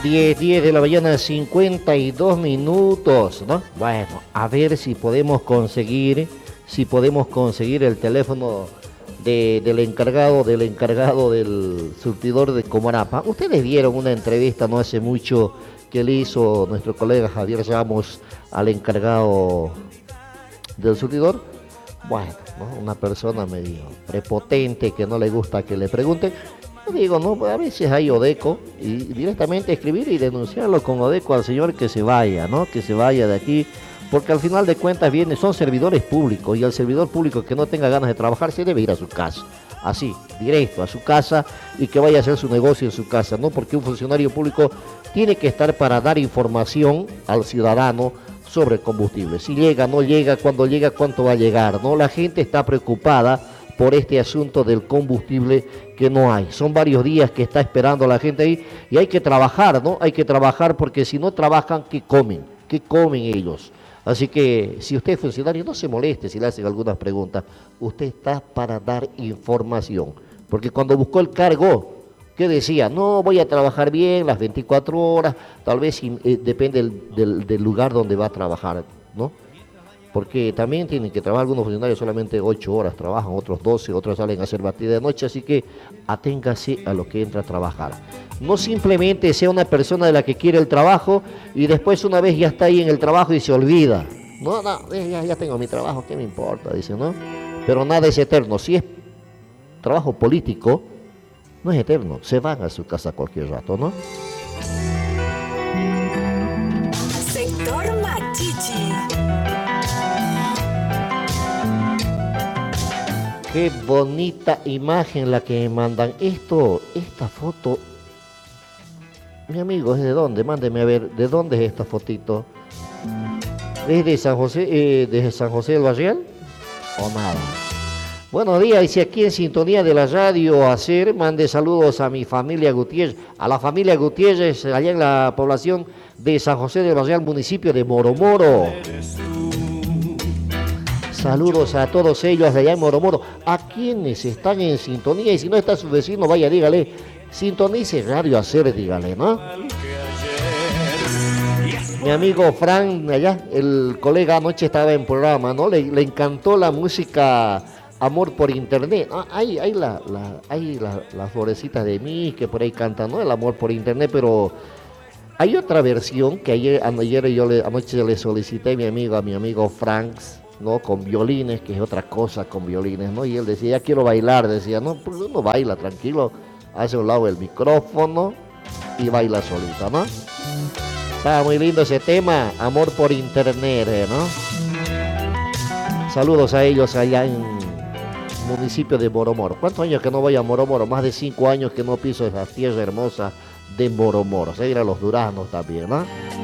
10 de la mañana, 52 minutos, ¿no? Bueno, a ver si podemos conseguir el teléfono del encargado del surtidor de Comarapa. Ustedes vieron una entrevista no hace mucho que le hizo nuestro colega Javier Ramos al encargado del surtidor. Bueno, ¿no? Una persona medio prepotente que no le gusta que le pregunten. Yo digo, no, a veces hay Odeco y directamente escribir y denunciarlo con Odeco al señor que se vaya, ¿no? Que se vaya de aquí, porque al final de cuentas son servidores públicos y el servidor público que no tenga ganas de trabajar se debe ir a su casa, así, directo a su casa y que vaya a hacer su negocio en su casa, ¿no? Porque un funcionario público tiene que estar para dar información al ciudadano sobre combustible. Si llega, no llega, cuándo llega, cuánto va a llegar, ¿no? La gente está preocupada por este asunto del combustible que no hay. Son varios días que está esperando la gente ahí y hay que trabajar, ¿no? Hay que trabajar porque si no trabajan, ¿qué comen? ¿Qué comen ellos? Así que si usted es funcionario, no se moleste si le hacen algunas preguntas. Usted está para dar información. Porque cuando buscó el cargo, ¿qué decía? No, voy a trabajar bien las 24 horas, tal vez depende del lugar donde va a trabajar, ¿no? Porque también tienen que trabajar algunos funcionarios solamente 8 horas, trabajan otros 12, otros salen a hacer batida de noche, así que aténgase a lo que entra a trabajar. No simplemente sea una persona de la que quiere el trabajo y después una vez ya está ahí en el trabajo y se olvida. No, ya tengo mi trabajo, ¿qué me importa? Dice, ¿no? Pero nada es eterno. Si es trabajo político, no es eterno, se van a su casa cualquier rato, ¿no? Sector Machichi. Qué bonita imagen la que me mandan. Esta foto, mi amigo, ¿es de dónde? Mándeme a ver, ¿de dónde es esta fotito? ¿Es de San José, del Barrial? ¿O nada? Buenos días, dice aquí en sintonía de la radio Hacer, mande saludos a mi familia Gutiérrez, a la familia Gutiérrez, allá en la población de San José del Barrial, municipio de Moromoro. Saludos a todos ellos allá en Moromoro, a quienes están en sintonía, y si no está su vecino, vaya, dígale, sintonice Radio Hacer, dígale, ¿no? Mi amigo Fran, allá, el colega anoche estaba en programa, ¿no? Le encantó la música Amor por Internet. Hay las florecitas de mí que por ahí cantan, ¿no? El Amor por Internet, pero hay otra versión que anoche le solicité a mi amigo Franks, ¿no? Con violines, que es otra cosa con violines, ¿no? Y él decía, ya quiero bailar, decía, no, pues uno baila tranquilo, hace a un lado el micrófono y baila solita, ¿no? Está muy lindo ese tema, Amor por Internet, ¿no? Saludos a ellos allá en municipio de Moromoro. ¿Cuántos años que no voy a Moromoro? Más de 5 años que no piso esa tierra hermosa de Moromoro. Se irán los duranos también, ¿no?